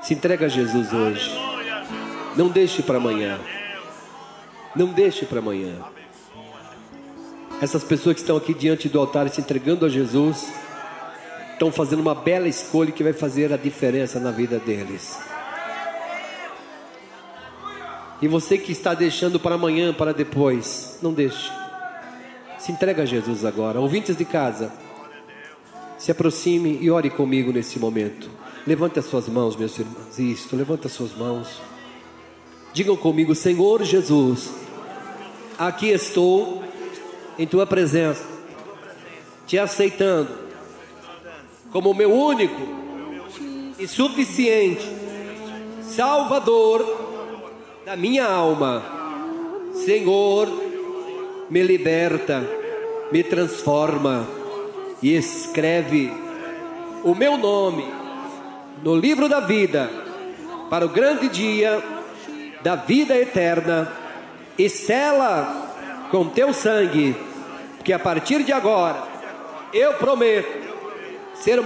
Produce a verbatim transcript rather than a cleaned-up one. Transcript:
Se entrega a Jesus hoje. Não deixe para amanhã. Não deixe para amanhã. Essas pessoas que estão aqui diante do altar se entregando a Jesus estão fazendo uma bela escolha que vai fazer a diferença na vida deles. E você que está deixando para amanhã, para depois, não deixe. Se entrega a Jesus agora. Ouvintes de casa, se aproxime e ore comigo nesse momento. Levante as suas mãos, meus irmãos. Isto, levante as suas mãos. Digam comigo: Senhor Jesus, aqui estou em tua presença, te aceitando como meu único e suficiente Salvador da minha alma. Senhor, me liberta, me transforma e escreve o meu nome no livro da vida para o grande dia da vida eterna, e sela com teu sangue, que a partir de agora eu prometo ser